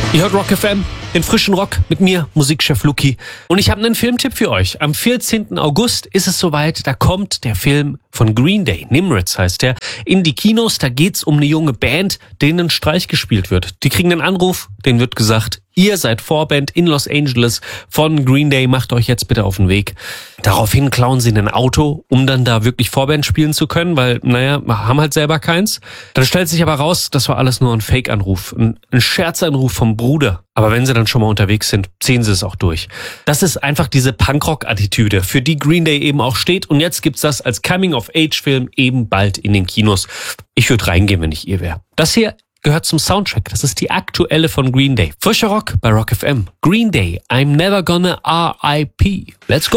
Ihr hört Rock FM, den frischen Rock mit mir, Musikchef Luki. Und ich habe einen Filmtipp für euch. Am 14. August ist es soweit, da kommt der Film von Green Day, Nimrod heißt der, in die Kinos. Da geht's um eine junge Band, denen ein Streich gespielt wird. Die kriegen einen Anruf, denen wird gesagt, ihr seid Vorband in Los Angeles von Green Day, macht euch jetzt bitte auf den Weg. Daraufhin klauen sie ein Auto, um dann da wirklich Vorband spielen zu können, weil, haben halt selber keins. Dann stellt sich aber raus, das war alles nur ein Fake-Anruf, ein Scherzanruf vom Bruder. Aber wenn sie dann schon mal unterwegs sind, ziehen sie es auch durch. Das ist einfach diese Punkrock-Attitüde, für die Green Day eben auch steht. Und jetzt gibt's das als Coming-of-Age-Film eben bald in den Kinos. Ich würde reingehen, wenn ich ihr wäre. Das hier gehört zum Soundtrack. Das ist die aktuelle von Green Day. Frischer Rock bei Rock FM. Green Day, I'm Never Gonna R.I.P. Let's go!